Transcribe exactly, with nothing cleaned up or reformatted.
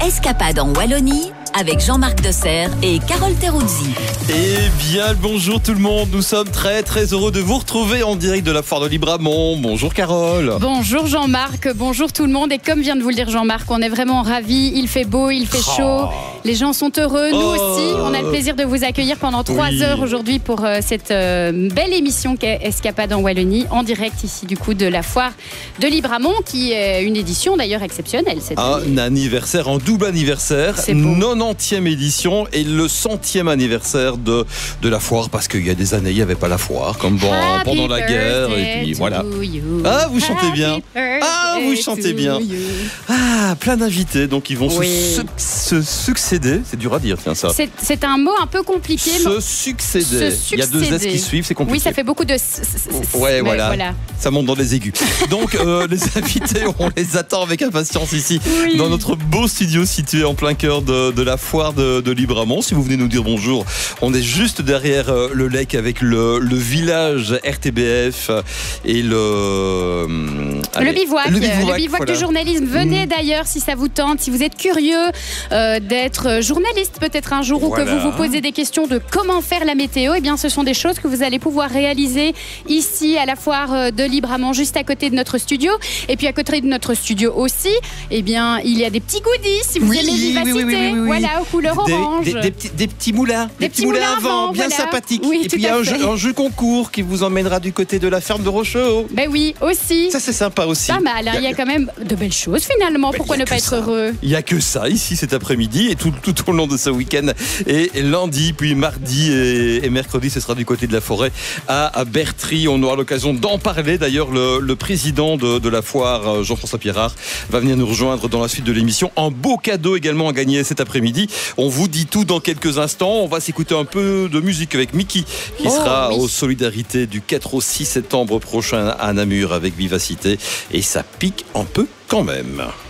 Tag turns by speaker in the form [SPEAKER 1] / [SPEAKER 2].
[SPEAKER 1] Escapade en Wallonie avec Jean-Marc Desserre et Carole Teruzzi.
[SPEAKER 2] Eh bien, bonjour tout le monde. Nous sommes très très heureux de vous retrouver en direct de la foire de Libramont. Bonjour Carole.
[SPEAKER 3] Bonjour Jean-Marc, bonjour tout le monde. Et comme vient de vous le dire Jean-Marc, on est vraiment ravis. Il fait beau, il fait chaud. Les gens sont heureux, nous
[SPEAKER 2] Oh.
[SPEAKER 3] aussi. On a le plaisir de vous accueillir pendant trois
[SPEAKER 2] Oui.
[SPEAKER 3] heures aujourd'hui pour euh, cette euh, belle émission qu'est Escapade en Wallonie, en direct ici du coup de la foire de Libramont, qui est une édition d'ailleurs exceptionnelle cette année.
[SPEAKER 2] Un anniversaire, un double anniversaire,
[SPEAKER 3] C'est beau.
[SPEAKER 2] quatre-vingt-dixième édition et le centième anniversaire de, de la foire, parce qu'il y a des années, il n'y avait pas la foire, comme bon,
[SPEAKER 3] Happy
[SPEAKER 2] pendant la guerre, et
[SPEAKER 3] birthday
[SPEAKER 2] puis
[SPEAKER 3] to
[SPEAKER 2] voilà.
[SPEAKER 3] you.
[SPEAKER 2] Ah, vous chantez bien.
[SPEAKER 3] Happy birthday
[SPEAKER 2] Ah, vous chantez
[SPEAKER 3] to
[SPEAKER 2] bien.
[SPEAKER 3] you.
[SPEAKER 2] Ah, plein d'invités, donc ils vont
[SPEAKER 3] Oui.
[SPEAKER 2] se, suc- se succéder, c'est dur à dire, tiens ça.
[SPEAKER 3] C'est, c'est un mot un peu compliqué. mais-
[SPEAKER 2] Se succéder.
[SPEAKER 3] Se
[SPEAKER 2] Il y a deux S
[SPEAKER 3] succéder.
[SPEAKER 2] qui suivent, c'est compliqué.
[SPEAKER 3] Oui, ça fait beaucoup de... s- s- s-
[SPEAKER 2] Ouais,
[SPEAKER 3] mais
[SPEAKER 2] voilà. Ça monte dans les aigus. Donc, euh, les invités, on les attend avec impatience ici,
[SPEAKER 3] Oui.
[SPEAKER 2] dans notre beau studio situé en plein cœur de, de la foire de, de Libramont. Si vous venez nous dire bonjour, on est juste derrière euh, le lec avec le, le village R T B F et le... euh, allez,
[SPEAKER 3] Le bivouac,
[SPEAKER 2] le bivouac,
[SPEAKER 3] du
[SPEAKER 2] voilà.
[SPEAKER 3] journalisme. Venez
[SPEAKER 2] Mm.
[SPEAKER 3] d'ailleurs si ça vous tente, si vous êtes curieux euh, d'être journaliste peut-être un jour, ou
[SPEAKER 2] Voilà.
[SPEAKER 3] que vous vous posez des questions de comment faire la météo, eh bien ce sont des choses que vous allez pouvoir réaliser ici à la foire euh, de Libramont, juste à côté de notre studio. Et puis à côté de notre studio aussi, eh bien il y a des petits goodies si vous
[SPEAKER 2] Oui,
[SPEAKER 3] aimez
[SPEAKER 2] oui, oui,
[SPEAKER 3] Vivacité.
[SPEAKER 2] oui, oui, oui, oui.
[SPEAKER 3] Voilà, aux couleurs
[SPEAKER 2] Des,
[SPEAKER 3] orange.
[SPEAKER 2] des- des petits, des petits moulins,
[SPEAKER 3] Des petits moulins à vent,
[SPEAKER 2] bien
[SPEAKER 3] voilà.
[SPEAKER 2] sympathiques.
[SPEAKER 3] Oui,
[SPEAKER 2] et
[SPEAKER 3] tout
[SPEAKER 2] puis il y a
[SPEAKER 3] à
[SPEAKER 2] un jeu,
[SPEAKER 3] fait.
[SPEAKER 2] un jeu concours qui vous emmènera du côté de la ferme de Rochehaut.
[SPEAKER 3] Ben oui, aussi.
[SPEAKER 2] Ça c'est sympa aussi.
[SPEAKER 3] Pas mal, hein. Il y a quand même de belles choses finalement.
[SPEAKER 2] Mais
[SPEAKER 3] Pourquoi
[SPEAKER 2] il y a
[SPEAKER 3] ne pas
[SPEAKER 2] que
[SPEAKER 3] être
[SPEAKER 2] ça.
[SPEAKER 3] heureux?
[SPEAKER 2] Il n'y a que ça ici cet après-midi et tout, tout au long de ce week-end. Et lundi, puis mardi et, et mercredi, ce sera du côté de la forêt à, à Bertry. On aura l'occasion d'en parler. D'ailleurs, le, le président de, de la foire, Jean-François Pierrard, va venir nous rejoindre dans la suite de l'émission. Un beau cadeau également à gagner cet après-midi. On vous dit tout dans quelques instants. On va s'écouter un peu de musique avec Mickey, qui
[SPEAKER 3] Oh,
[SPEAKER 2] sera
[SPEAKER 3] oui.
[SPEAKER 2] aux Solidarités du quatre au six septembre prochain à Namur avec Vivacité. Et ça pique un peu quand même.